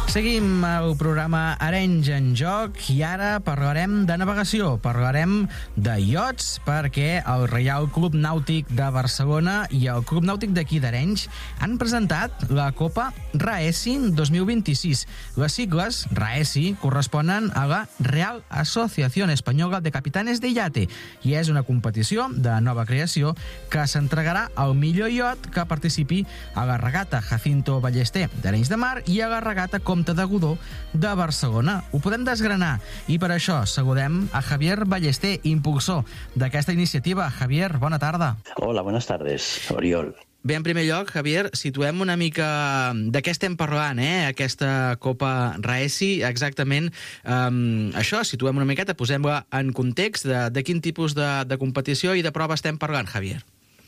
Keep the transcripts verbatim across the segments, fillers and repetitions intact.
Seguim el programa Arenys en Joc i ara parlarem de navegació, parlarem de iots, perquè el Reial Club Nàutic de Barcelona i el Club Nàutic d'aquí d'Arenys han presentat la Copa Raesi dos mil vint-i-sis. Les sigles Raesi corresponen a la Real Asociación Española de Capitanes de Yate i és una competició de nova creació que s'entregarà al millor iot que participi a la regata Jacinto Ballester d'Arenys de Mar i a la regata Comte de Godó de Barcelona. Ho podem desgranar i per això saludem a Javier Ballester, impulsor d'aquesta iniciativa. Javier, bona tarda. Hola, buenas tardes, Oriol. Bé, en primer lloc, Javier, situem una mica de què estem parlant, eh? Aquesta Copa Raesi, exactament um, això, situem una miqueta, posem-la en context de, de quin tipus de, de competició i de prova estem parlant, Javier.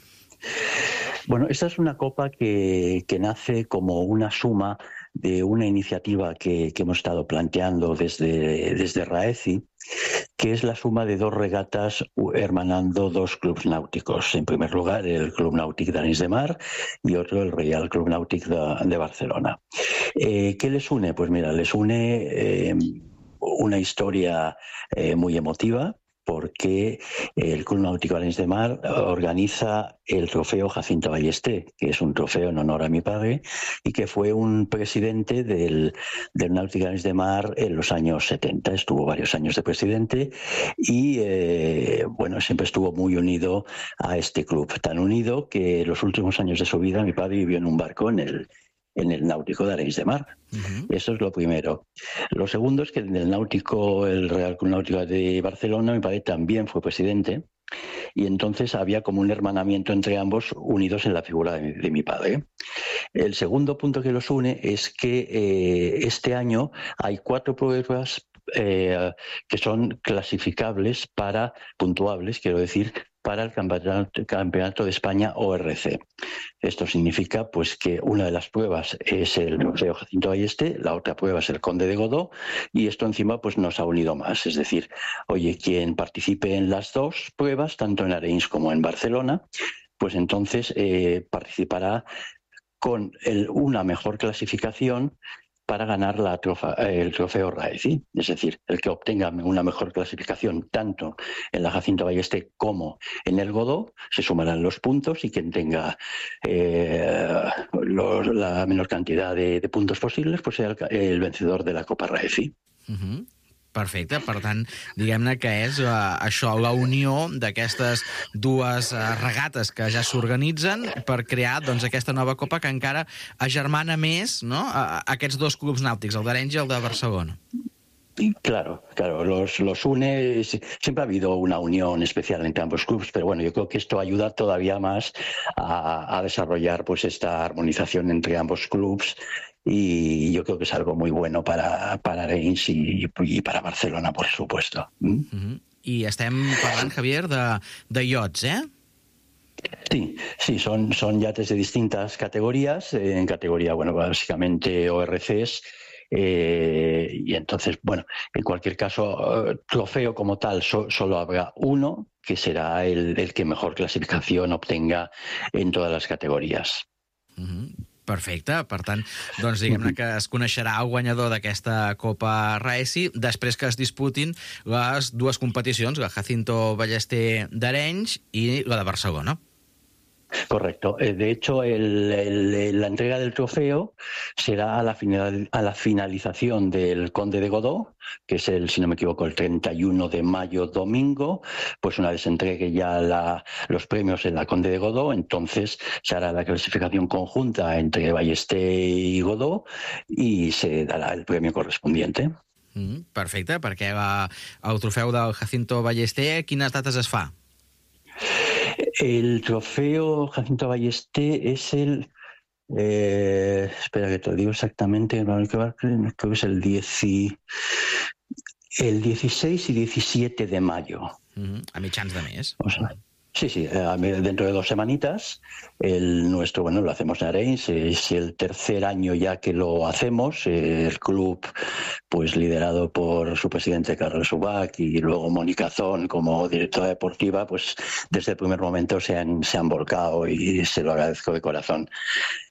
Bueno, esta es una copa que, que nace como una suma de una iniciativa que, que hemos estado planteando desde, desde Raesi, que es la suma de dos regatas hermanando dos clubes náuticos. En primer lugar, el Club Nàutic d'Arenys de Mar y otro el Real Club Nàutic de, de Barcelona. Eh, ¿Qué les une? Pues mira, les une eh, una historia eh, muy emotiva, porque el Club Náutico Arenys de Mar organiza el trofeo Jacinto Ballester, que es un trofeo en honor a mi padre y que fue un presidente del, del Náutico Arenys de Mar en los años setenta. Estuvo varios años de presidente y eh, bueno, siempre estuvo muy unido a este club. Tan unido que los últimos años de su vida mi padre vivió en un barco en el en el Náutico de Arenys de Mar. Uh-huh. Eso es lo primero. Lo segundo es que en el Náutico, el Real Club Náutico de Barcelona, mi padre también fue presidente y entonces había como un hermanamiento entre ambos unidos en la figura de mi, de mi padre. El segundo punto que los une es que eh, este año hay cuatro pruebas eh, que son clasificables para, puntuables, quiero decir, para el campeonato, campeonato de España O R C. Esto significa pues que una de las pruebas es el trofeo Jacinto Ballester, la otra prueba es el Conde de Godó y esto encima pues nos ha unido más. Es decir, oye, quien participe en las dos pruebas, tanto en Arenys como en Barcelona, pues entonces eh, participará con el, una mejor clasificación para ganar la trofa, el trofeo Raesi. Es decir, el que obtenga una mejor clasificación tanto en la Jacinto Ballester como en el Godó, se sumarán los puntos y quien tenga eh, los, la menor cantidad de, de puntos posibles pues será el, el vencedor de la Copa Raesi. Uh-huh. Perfecte, per tant, diguem-ne que és uh, això, la unió d'aquestes dues uh, regates que ja s'organitzen per crear doncs, aquesta nova copa que encara agermana més, no?, a, a aquests dos clubs nàutics, el d'Arenys i el de Barcelona. Claro, claro, los, los une, siempre ha habido una unión especial entre ambos clubes, pero bueno, yo creo que esto ayuda todavía más a, a desarrollar pues esta armonización entre ambos clubes y yo creo que es algo muy bueno para, para Arenys y, y para Barcelona, por supuesto. ¿Mm? Uh-huh. I estem parlant, Javier, de, de iots, eh? Sí, sí, son, son yates de distintas categorías, eh, en categoría, bueno, básicamente O R Cs, eh, y entonces, bueno, en cualquier caso, eh, trofeo como tal, so, solo habrá uno, que será el, el que mejor clasificación obtenga en todas las categorías. Uh-huh. Perfecte, per tant, doncs diguem-ne que es coneixerà el guanyador d'aquesta Copa Raesi després que es disputin les dues competicions, la Jacinto Ballester d'Arenys i la de Barcelona. Correcto. De hecho, el, el, la entrega del trofeo será a la, final, a la finalización del Conde de Godó, que es el, si no me equivoco, el treinta y uno de mayo, domingo. Pues una vez se entregue ya la, los premios en la Conde de Godó, entonces se hará la clasificación conjunta entre Ballester y Godó y se dará el premio correspondiente. Mm, perfecte, perquè la, el trofeu del Jacinto Ballester, quines dates es fa? El trofeo Jacinto Ballester es el... Eh, espera que te lo digo exactamente, creo que es el, diez, el dieciséis y diecisiete de mayo. Mm-hmm. A mitjans de mes. O sea, sí, sí, dentro de dos semanitas. El nuestro, bueno, lo hacemos en Arenys, es el tercer año ya que lo hacemos. El club, pues liderado por su presidente Carlos Ubach y luego Mónica Zón como directora deportiva, pues desde el primer momento se han, se han volcado y se lo agradezco de corazón.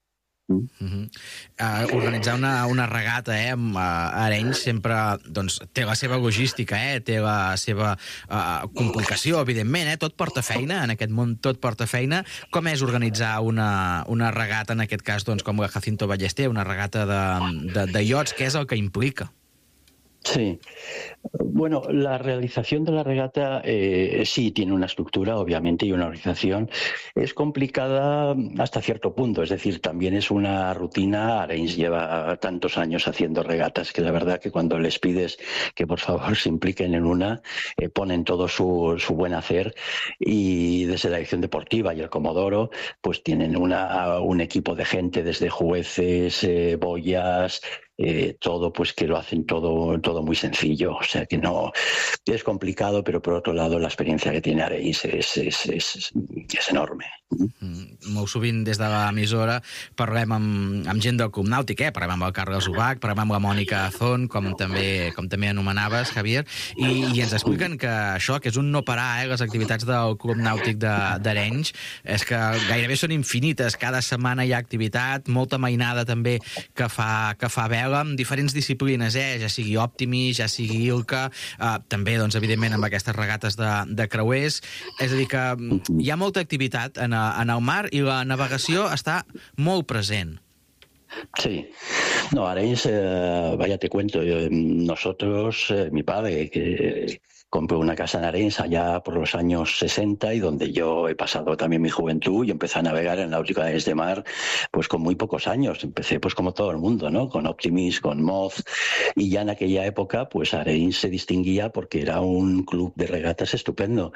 Mm. Uh-huh. Uh, organitzar una, una regata eh, amb uh, Arenys sempre doncs, té la seva logística, eh, té la seva uh, complicació, evidentment, eh, tot porta feina, en aquest món tot porta feina. Com és organitzar una, una regata, en aquest cas, doncs, com la Jacinto Ballester, una regata de, de, de iots, què és el que implica? Sí. Bueno, la realización de la regata eh, sí tiene una estructura, obviamente, y una organización. Es complicada hasta cierto punto, es decir, también es una rutina. Arenys lleva tantos años haciendo regatas que la verdad que cuando les pides que por favor se impliquen en una, eh, ponen todo su, su buen hacer, y desde la dirección deportiva y el Comodoro pues tienen una, un equipo de gente, desde jueces, eh, boyas, Eh, todo, pues que lo hacen todo, todo muy sencillo. O sea que no es complicado, pero por otro lado la experiencia que tiene Arenys es, es, es, es enorme. Mm, molt sovint des de l'emissora parlem amb, amb gent del Club Nàutic, eh? Parlem amb el Carles Ubach, parlem amb la Mònica Azón, com també, com també anomenaves, Javier, i, i ens expliquen que això, que és un no parar, eh? Les activitats del Club Nàutic d'Arenys, és que gairebé són infinites, cada setmana hi ha activitat, molta mainada també que fa, que fa vela, amb diferents disciplines, eh? Ja sigui Optimis, ja sigui Ilka, eh, també, doncs, evidentment, amb aquestes regates de, de creuers, és a dir que hi ha molta activitat en en el mar i la navegació està molt present. Sí. No, Arenys, eh, vaya te cuento, yo, nosotros, eh, mi padre, que compró una casa en Arenys allá por los años sesenta, y donde yo he pasado también mi juventud, y empecé a navegar en náutica de Arenys de Mar pues con muy pocos años. Empecé pues como todo el mundo, ¿no? Con Optimis, con Moz, y ya en aquella época pues Arenys se distinguía porque era un club de regatas estupendo.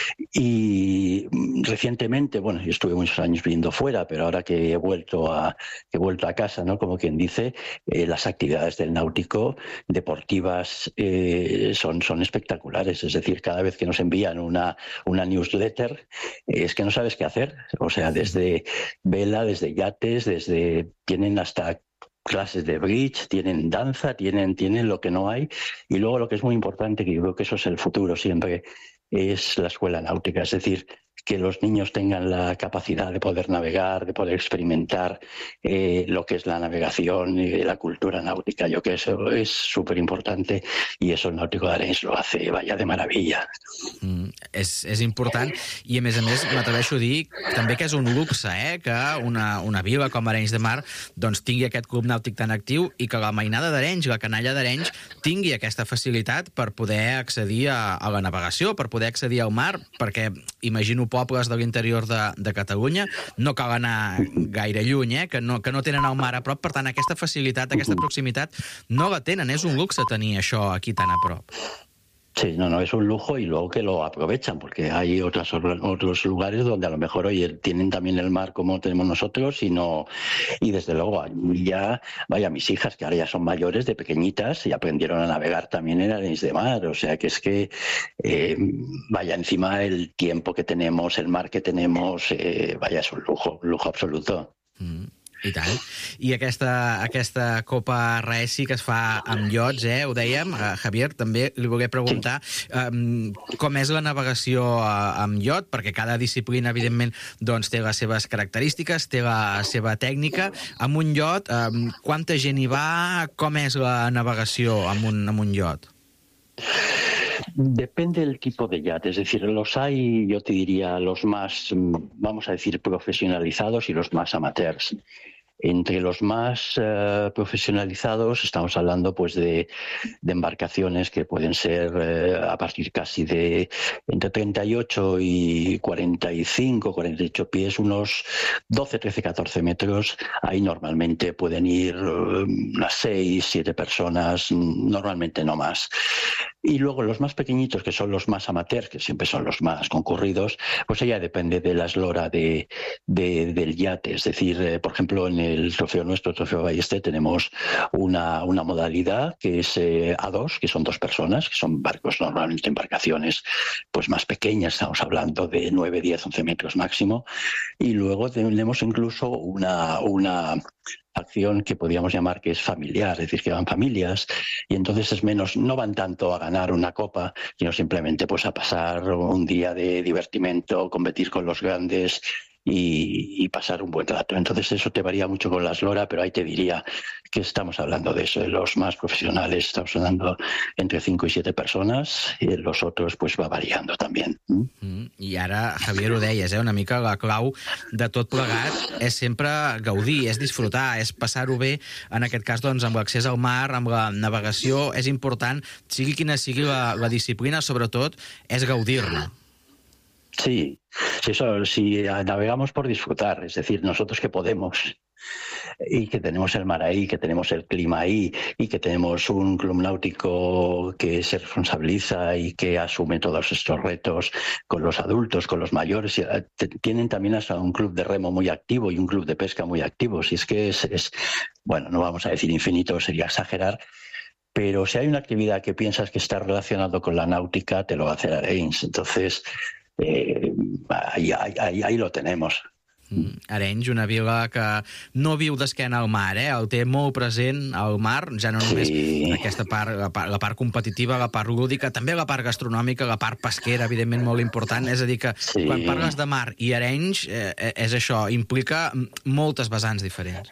Y recientemente, bueno, yo estuve muchos años viviendo fuera, pero ahora que he vuelto a, que he vuelto a casa, ¿no? Como quien dice, eh, las actividades del náutico deportivas eh, son, son espectaculares. Es decir, cada vez que nos envían una, una newsletter, eh, es que no sabes qué hacer. O sea, desde vela, desde yates, desde tienen hasta clases de bridge, tienen danza, tienen, tienen lo que no hay. Y luego lo que es muy importante, que yo creo que eso es el futuro siempre, es la escuela náutica. Es decir, que los niños tengan la capacidad de poder navegar, de poder experimentar eh, lo que es la navegación y la cultura náutica. Yo creo que eso es súper importante, i eso el Náutico d'Arenys lo hace, vaya, de maravilla. Mm, és, és important, i a més a més m'atreveixo a dir també que és un luxe, eh? Que una, una vila com Arenys de Mar doncs tingui aquest club nàutic tan actiu, i que la mainada d'Arenys, la canalla d'Arenys, tingui aquesta facilitat per poder accedir a, a la navegació, per poder accedir al mar, perquè imagino pobles de l'interior de, de Catalunya no cal anar gaire lluny, eh? que, no, que no tenen el mar a prop, per tant aquesta facilitat, aquesta proximitat no la tenen, és un luxe tenir això aquí tan a prop. Sí, no, no, es un lujo, y luego que lo aprovechan, porque hay otras, otros lugares donde a lo mejor oye, tienen también el mar como tenemos nosotros, y no, y desde luego ya, vaya, mis hijas que ahora ya son mayores, de pequeñitas, y aprendieron a navegar también en Arenys de Mar. O sea que es que eh, vaya, encima el tiempo que tenemos, el mar que tenemos, eh, vaya, es un lujo, un lujo absoluto. Mm. I tant. I aquesta, aquesta Copa Raesi que es fa amb iots, eh, ho dèiem, uh, Javier, també li volia preguntar sí. um, com és la navegació uh, amb iot, perquè cada disciplina, evidentment, doncs, té les seves característiques, té la seva tècnica. Amb un iot, um, quanta gent hi va? Com és la navegació amb un, amb un iot? Depende del tipo de yate, es decir, los hay, yo te diría, los más, vamos a decir, profesionalizados y los más amateurs. Entre los más uh, profesionalizados estamos hablando pues de, de embarcaciones que pueden ser uh, a partir casi de entre treinta y ocho y cuarenta y cinco, cuarenta y ocho pies, unos doce, trece, catorce metros. Ahí normalmente pueden ir uh, unas seis, siete personas, normalmente no más. Y luego los más pequeñitos, que son los más amateurs, que siempre son los más concurridos, pues ya depende de la eslora de, de, del yate. Es decir, eh, por ejemplo, en el trofeo nuestro, Trofeo Ballester, tenemos una, una modalidad que es eh, A dos, que son dos personas, que son barcos, normalmente embarcaciones pues más pequeñas, estamos hablando de nueve, diez, once metros máximo. Y luego tenemos incluso una... una acción que podríamos llamar que es familiar, es decir, que van familias, y entonces es menos, no van tanto a ganar una copa, sino simplemente pues a pasar un día de divertimento, competir con los grandes, y, y pasar un buen rato. Entonces eso te varía mucho con la eslora, pero ahí te diría que estamos hablando de eso, de los más profesionales, estamos hablando entre cinco y siete persones, i los otros pues va variando també. Mm? Mm, I ara, Javier, ho deies, eh? una mica la clau de tot plegat és sempre gaudir, és disfrutar, és passar-ho bé, en aquest cas doncs, amb l'accés al mar, amb la navegació, és important, sigui quina sigui la, la disciplina, sobretot, és gaudir-ne. Sí, sí, eso, si navegamos por disfrutar, es decir, nosotros que podemos y que tenemos el mar ahí, que tenemos el clima ahí y que tenemos un club náutico que se responsabiliza y que asume todos estos retos con los adultos, con los mayores, y tienen también hasta un club de remo muy activo y un club de pesca muy activo. Si es que es, es bueno, no vamos a decir infinito, sería exagerar, pero si hay una actividad que piensas que está relacionado con la náutica, te lo va a hacer Arenys. Entonces, eh, ahí, ahí, ahí lo tenemos. Mm. Arenys, una vila que no viu d'esquena al mar, eh? El té molt present al mar, ja no només sí. aquesta part, la, part, la part competitiva, la part lúdica, també la part gastronòmica, la part pesquera, evidentment molt important. És a dir, que sí. quan parles de mar i Arenys, eh, és això, implica moltes vessants diferents.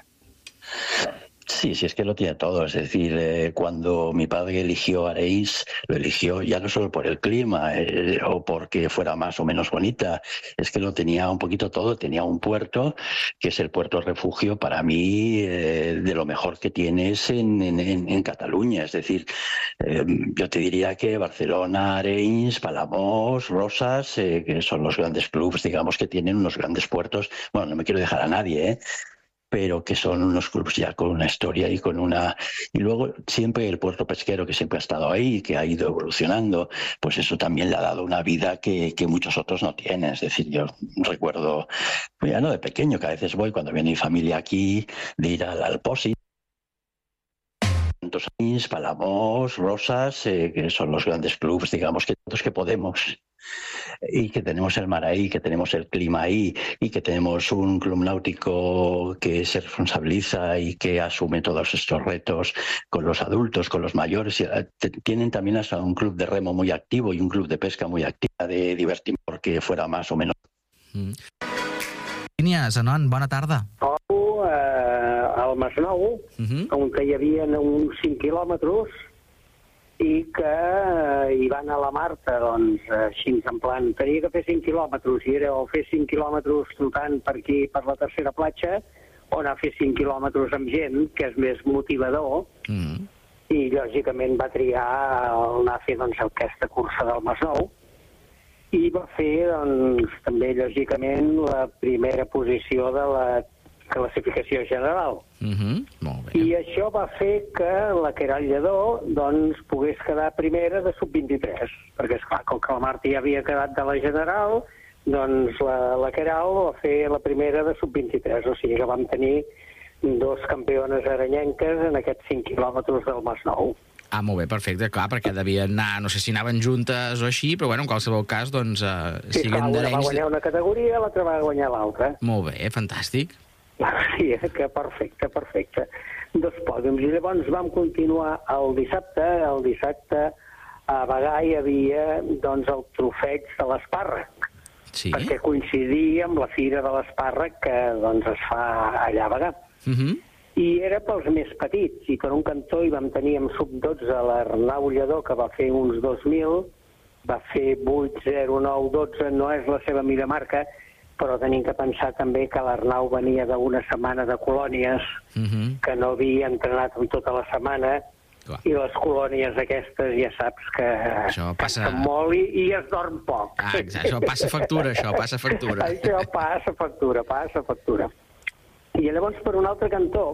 Sí, sí, es que lo tiene todo. Es decir, eh, cuando mi padre eligió Arenys, lo eligió ya no solo por el clima eh, o porque fuera más o menos bonita, es que lo tenía un poquito todo. Tenía un puerto, que es el puerto refugio para mí eh, de lo mejor que tienes en, en, en Cataluña. Es decir, eh, yo te diría que Barcelona, Arenys, Palamós, Rosas, eh, que son los grandes clubs, digamos, que tienen unos grandes puertos. Bueno, no me quiero dejar a nadie, ¿eh? pero que son unos clubs ya con una historia y con una... Y luego siempre el puerto pesquero, que siempre ha estado ahí y que ha ido evolucionando, pues eso también le ha dado una vida que, que muchos otros no tienen. Es decir, yo recuerdo, ya no de pequeño, que a veces voy cuando viene mi familia aquí, de ir al, al Posi, Palamós, Rosas, eh, que son los grandes clubs, digamos, que todos que podemos... y que tenemos el mar ahí, que tenemos el clima ahí y que tenemos un club náutico que se responsabiliza y que asume todos estos retos con los adultos, con los mayores. Y tienen también hasta un club de remo muy activo y un club de pesca muy activo, de divertimento, porque fuera más o menos. Mm. Línia, Zenon, bona tarda. Oh, eh, al Masnou, uh -huh. on hi havia uns cinc quilòmetres, i que eh, hi va anar la Marta, doncs, així en plan, tenia que fer cinc quilòmetres, i era o fer cinc quilòmetres trotant per aquí, per la tercera platja, o anar a fer cinc quilòmetres amb gent, que és més motivador, mm. i lògicament va triar anar a fer, doncs, aquesta cursa del Masnou, i va fer, doncs, també, lògicament, la primera posició de la classificació general. Mm-hmm. Molt bé. I això va fer que la Queralt Lledó doncs, pogués quedar primera de sub vint-i-tres, perquè, esclar, com que la Marta ja havia quedat de la general, doncs la, la Queralt va fer la primera de sub vint-i-tres, o sigui que vam tenir dos campiones arenyenques en aquests cinc quilòmetres del Masnou. Ah, molt bé, perfecte, clar, perquè devien anar, no sé si anaven juntes o així, però bueno, en qualsevol cas, doncs, eh, sí, siguen d'Arenys... Una va guanyar una categoria, l'altra va guanyar l'altra. Molt bé, fantàstic. Sí, que perfecte, perfecte. Dos pòdiums. I llavors vam continuar el dissabte. El dissabte a Bagà hi havia doncs, el trofeig de l'espàrrec. Sí. Perquè coincidia amb la fira de l'espàrrec que doncs, es fa allà a Bagà. Uh -huh. I era pels més petits. I per un cantó hi vam tenir amb sub dotze l'Arnau Lledó, que va fer uns dos mil, va fer vuit zero nou dotze, no és la seva millor marca, però tenim que pensar també que l'Arnau venia d'una setmana de colònies, uh-huh. que no havia entrenat en tota la setmana, clar. I les colònies aquestes ja saps que això passa... canten molt i, i es dorm poc. Ah, exacte, això passa factura, això, passa factura. Això passa factura, passa factura. I llavors, per un altre cantó,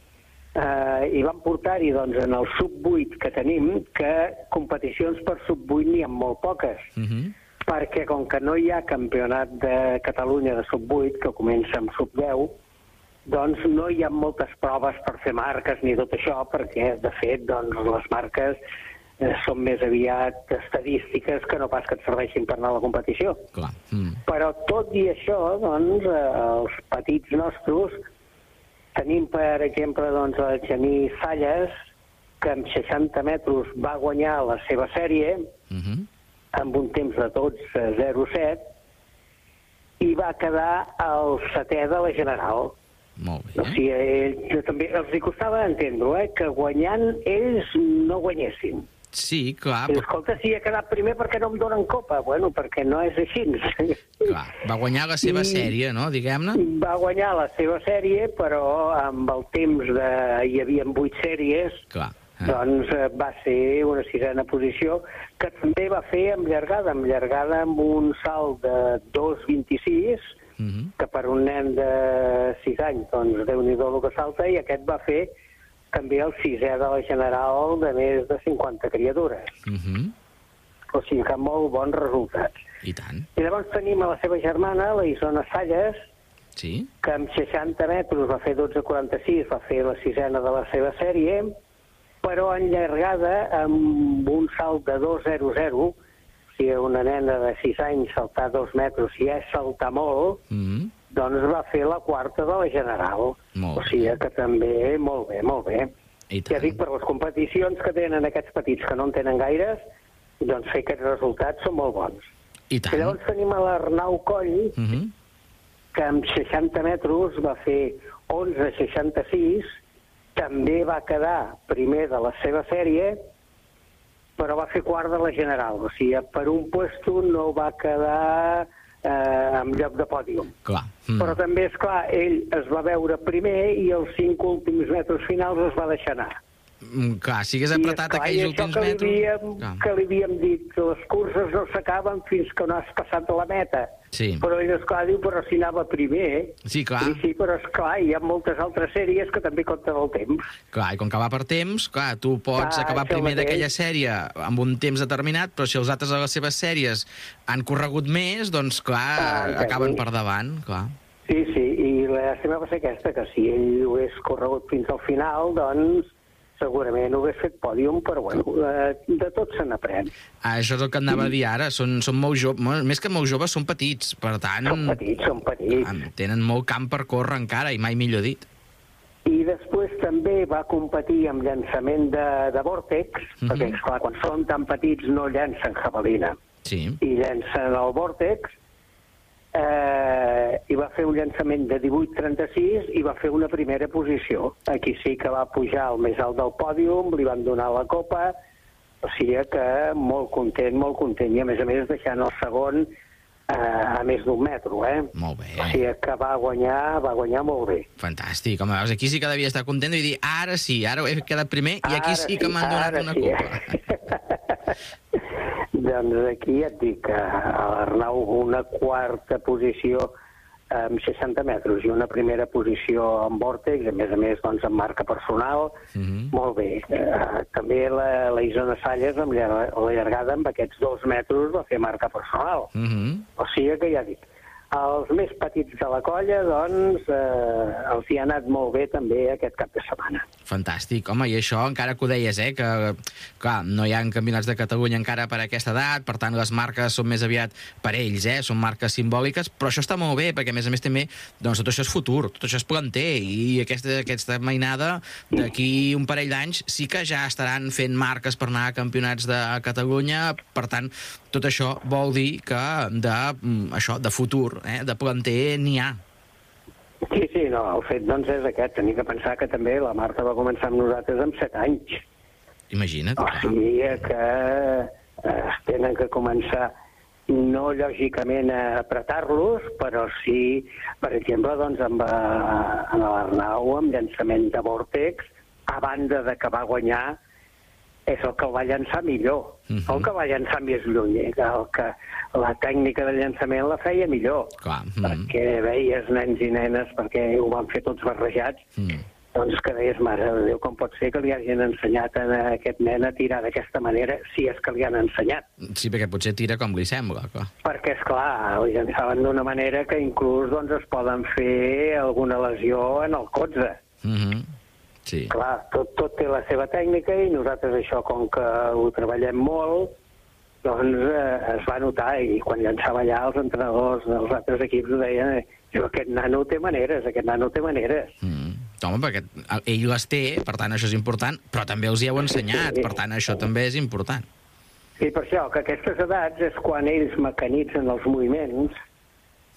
eh, hi vam portar-hi, doncs, en el sub vuit que tenim, que competicions per sub vuit n'hi ha molt poques. Uh-huh. Perquè com que no hi ha campionat de Catalunya de sub vuit, que comença amb sub deu, doncs no hi ha moltes proves per fer marques ni tot això, perquè, de fet, doncs, les marques eh, són més aviat estadístiques que no pas que et serveixin per anar a la competició. Clar. Mm. Però tot i això, doncs, eh, els petits nostres, tenim, per exemple, doncs, el Genís Salles, que amb seixanta metres va guanyar la seva sèrie, mm-hmm. amb un temps de tots zero set, i va quedar el setè de la general. Molt bé. O sigui, ells, també els hi costava entendre, eh, que guanyant ells no guanyessin. Sí, clar. I, Però... escolta, si he quedat primer, per què no em donen copa? Bueno, perquè no és així. Clar, va guanyar la seva I sèrie, no?, diguem-ne. Va guanyar la seva sèrie, però amb el temps de... hi havia vuit sèries, Clar. Eh. doncs va ser una sisena posició, que també va fer amb llargada, amb llargada amb un salt de dos coma vint-i-sis, uh -huh. que per un nen de sis anys, doncs Déu-n'hi-do el que salta, i aquest va fer també el sisè de la general de més de cinquanta criatures. Uh -huh. O sigui que molt bons resultats. I tant. I llavors tenim a la seva germana, la Isona Salles, sí. que amb seixanta metres va fer dotze coma quaranta-sis, va fer la sisena de la seva sèrie, però en llargada, amb un salt de dos coma zero zero, o sigui, una nena de sis anys saltar dos metres ja és saltar molt, uh -huh. doncs va fer la quarta de la general. Molt o sigui que també molt bé, molt bé. I ja dic, per les competicions que tenen aquests petits que no en tenen gaires, doncs fer aquests resultats són molt bons. I tant. I llavors tenim a l'Arnau Coll, uh -huh. que amb seixanta metres va fer onze coma seixanta-sis, també va quedar primer de la seva sèrie, però va fer quart de la general. O sigui, per un puesto no va quedar eh, en lloc de pòdium. Clar. Mm. Però també, és clar, ell es va veure primer i els cinc últims metres finals es va deixar anar. Mm, clar, si hagués apretat I, esclar, aquells últims que li metres... havíem, Clar. que li havíem dit que les curses no s'acaben fins que no has passat la meta. Sí. Però ell, esclar, diu, però si anava primer... Sí, clar. Sí, sí, però esclar, hi ha moltes altres sèries que també compten el temps. Clar, i com que va per temps, clar, tu pots Ah, acabar això primer mateix. d'aquella sèrie amb un temps determinat, però si els altres a les seves sèries han corregut més, doncs, clar, Ah, acaben sí. per davant, clar. Sí, sí, i la llàstima va ser aquesta, que si ell ho hagués corregut fins al final, doncs segurament ho hagués fet pòdium, però bueno, eh, de tot se n'aprèn. Ah, això és el que et anava a dir ara, són, són molt joves, més que molt joves, són petits, per tant... Són petits, són petits. Ah, tenen molt camp per córrer encara, i mai millor dit. I després també va competir amb llançament de, de vòrtex, uh -huh. perquè, esclar, quan són tan petits no llancen javelina, Sí. i llancen el vòrtex, eh, i va fer un llançament de divuit coma trenta-sis i va fer una primera posició. Aquí sí que va pujar al més alt del pòdium, li van donar la copa, o sigui que molt content, molt content, i a més a més deixant el segon eh, a més d'un metro, eh? Molt bé. O sigui que va guanyar, va guanyar molt bé. Fantàstic. Home, veus, aquí sí que devia estar content i dir, ara sí, ara he quedat primer i aquí Ara sí que m'han donat ara una sí. copa. Doncs aquí et dic que l'Arnau una quarta posició amb seixanta metres i una primera posició en vòrtex, a més a més doncs, amb marca personal, Mhm. molt bé. Eh, també la, la Isona Salles amb la, la llargada amb aquests dos metres va fer marca personal. Mhm. O sigui que ja dic, els més petits de la colla, doncs, eh, els hi ha anat molt bé també aquest cap de setmana. Fantàstic. Home, i això encara que ho deies, eh, que, clar, no hi ha campionats de Catalunya encara per aquesta edat, per tant, les marques són més aviat per ells, eh, són marques simbòliques, però això està molt bé, perquè, a més a més, també, doncs, tot això és futur, tot això és planter, i aquesta, aquesta mainada, d'aquí un parell d'anys, sí que ja estaran fent marques per anar a campionats de Catalunya, per tant, tot això vol dir que de, mm, això, de futur, eh, de planter n'hi ha. Sí, sí, no, el fet doncs és aquest. Tenim que pensar que també la Marta va començar amb nosaltres amb set anys. Imagina't. O sigui que eh, es tenen que començar no lògicament a apretar-los, però sí, per exemple, doncs amb, eh, en l'Arnau, amb llançament de vòrtex, a banda de que va guanyar, és el que el va llançar millor, uh-huh. el que va llançar més lluny, el que la tècnica de llançament la feia millor, Clar. Uh-huh. perquè veies nens i nenes, perquè ho van fer tots barrejats, uh-huh. doncs que deies, mare de Déu, com pot ser que li hagin ensenyat a aquest nen a tirar d'aquesta manera, si és que li han ensenyat. Sí, perquè potser tira com li sembla, clar. Perquè, esclar, li llançaven d'una manera que inclús doncs, es poden fer alguna lesió en el colze. Uh-huh. Sí. Clar, tot, tot té la seva tècnica i nosaltres això, com que ho treballem molt, doncs eh, es va notar, i quan llançava allà els entrenadors dels altres equips ho deien, eh, aquest nano té maneres, aquest nano té maneres. Mm. Home, perquè ell les té, per tant això és important, però també els hi heu ensenyat, per tant això també és important. I per això, que aquestes edats és quan ells mecanitzen els moviments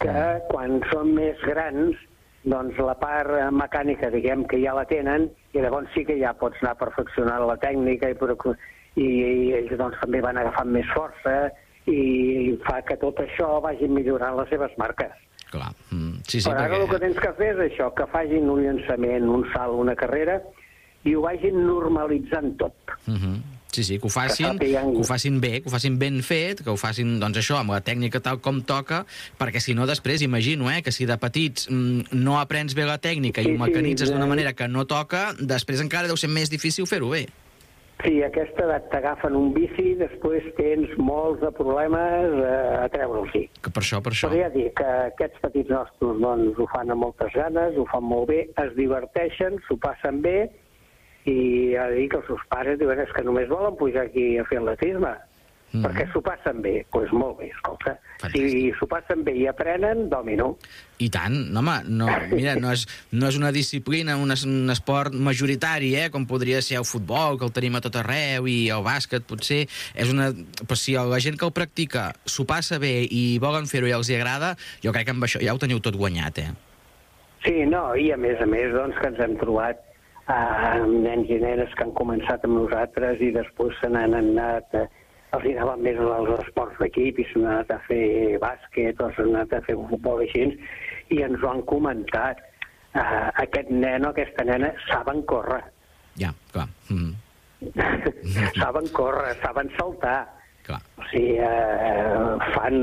que quan són més grans, doncs la part mecànica, diguem, que ja la tenen, i llavors sí que ja pots anar perfeccionant la tècnica i, i, i ells doncs també van agafant més força i fa que tot això vagi millorant les seves marques. Clar. Mm. Sí, sí, Però ara perquè... el que tens que fer és això, que facin un llançament, un salt, una carrera, i ho vagin normalitzant tot. Mm-hmm. Sí, sí, que ho facin, que, que ho facin bé, que ho facin ben fet, que ho facin, doncs això, amb la tècnica tal com toca, perquè si no després, imagino, eh, que si de petits mm, no aprens bé la tècnica sí, i ho mecanitzes sí, d'una manera que no toca, després encara deu ser més difícil fer-ho bé. Sí, a aquesta edat t'agafen un bici, després tens molts de problemes eh, a treure'ls-hi. Que per això, per això. Però ja dic que aquests petits nostres doncs, ho fan amb moltes ganes, ho fan molt bé, es diverteixen, s'ho passen bé, i ha de dir que els seus pares diuen és que només volen pujar aquí a fer atletisme, mm. perquè s'ho passen bé. Doncs pues molt bé, escolta. Fantàstic. Si s'ho passen bé i aprenen, domino. I tant, no, home, no, mira, no és, no és una disciplina, un, un esport majoritari, eh, com podria ser el futbol, que el tenim a tot arreu, i el bàsquet, potser. És una... Però si la gent que el practica s'ho passa bé i volen fer-ho i els hi agrada, jo crec que amb això ja ho teniu tot guanyat, eh? Sí, no, i a més a més, doncs, que ens hem trobat Uh, nens i nenes que han començat amb nosaltres i després se n'han anat, uh, els anaven més als esports d'equip i s'han anat a fer bàsquet o s'han anat a fer futbol i així, i ens ho han comentat. Uh, aquest nen o aquesta nena saben córrer. Ja, clar. Mm. Saben córrer, saben saltar. Clar. O sigui, uh, fan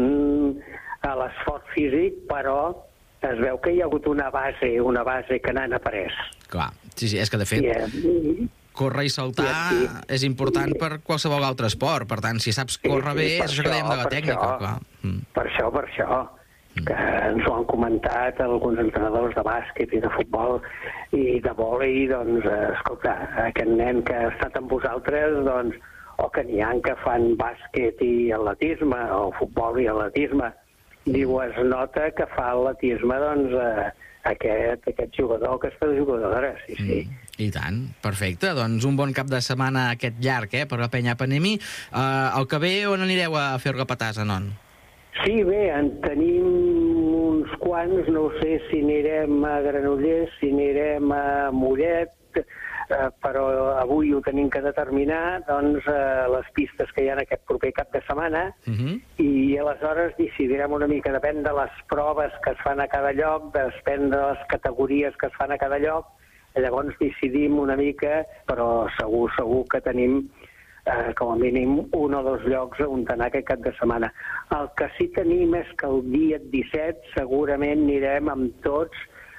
l'esforç físic, però es veu que hi ha hagut una base, una base que n'han après. Clar, sí, sí, és que de fet yeah. córrer i saltar yeah, sí. és important per qualsevol altre esport, per tant, si saps córrer sí, sí, bé, és això que dèiem de la tècnica. Això, clar. Mm. Per això, per això, mm. que ens ho han comentat alguns entrenadors de bàsquet i de futbol i de vòlei, doncs, escolta, aquest nen que ha estat amb vosaltres, doncs, o que n'hi ha que fan bàsquet i atletisme, o futbol i atletisme, diu, es nota que fa atletisme, doncs, eh, aquest, aquest jugador, aquesta jugadora, sí, sí. Mm, I tant, perfecte. Doncs un bon cap de setmana aquest llarg, eh, per la penya Panemi. Uh, el que ve, on anireu a fer repatàs, Non? Sí, bé, en tenim uns quants, no sé si anirem a Granollers, si anirem a Mollet, eh, però avui ho tenim que determinar, doncs, eh, les pistes que hi ha en aquest proper cap de setmana, uh-huh. i aleshores decidirem una mica, depèn de les proves que es fan a cada lloc, depèn de les categories que es fan a cada lloc, llavors decidim una mica, però segur, segur que tenim eh, com a mínim un o dos llocs on anar aquest cap de setmana. El que sí tenim és que el dia disset segurament anirem amb tots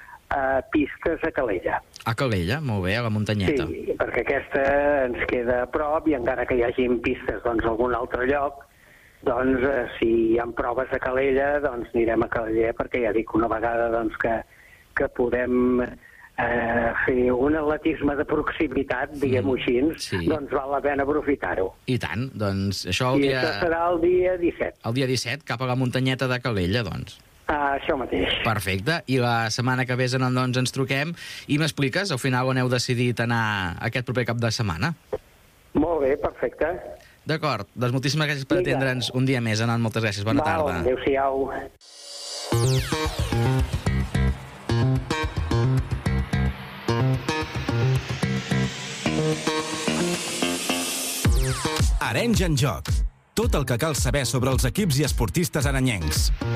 a pistes a Calella. A Calella, molt bé, a la muntanyeta. Sí, perquè aquesta ens queda a prop i encara que hi hagi pistes doncs, a algun altre lloc, doncs eh, si hi ha proves a Calella, doncs anirem a Calella, perquè ja dic una vegada doncs, que, que podem eh, fer un atletisme de proximitat, diguem-ho així, mm, sí. doncs val la pena aprofitar-ho. I tant, doncs això el I dia... això serà el dia disset. El dia disset, cap a la muntanyeta de Calella, doncs. Ah, això mateix. Perfecte. I la setmana que ve, doncs, ens truquem i m'expliques, al final, on heu decidit anar aquest proper cap de setmana. Molt bé, perfecte. D'acord. Doncs moltíssimes gràcies per atendre'ns un dia més, Anon. Moltes gràcies. Bona Val, tarda. Adéu-siau. Arenys en joc. Tot el que cal saber sobre els equips i esportistes arenyencs.